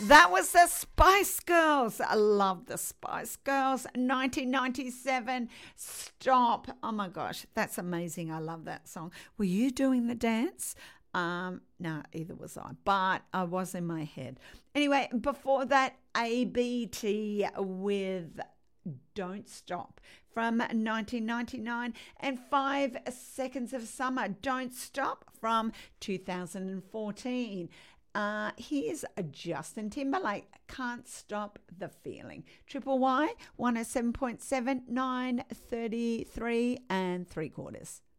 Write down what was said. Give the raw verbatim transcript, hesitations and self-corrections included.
That was the Spice Girls. I love the Spice Girls. nineteen ninety-seven, Stop. Oh my gosh, that's amazing. I love that song. Were you doing the dance? Um, no, either was I, but I was in my head. Anyway, before that, A B T with Don't Stop from nineteen ninety-nine, and Five Seconds of Summer, Don't Stop from two thousand fourteen. Uh, here's Justin Timberlake, Can't Stop the Feeling. Triple Y, one oh seven point seven, nine thirty-three and three quarters.